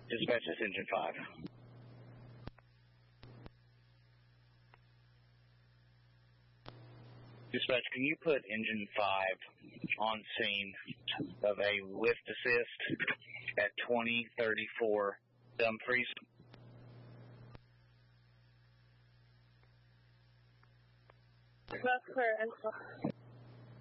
Dispatch, this engine 5. Dispatch, can you put engine 5 on scene of a lift assist at 2034 Dumfries? That's clear.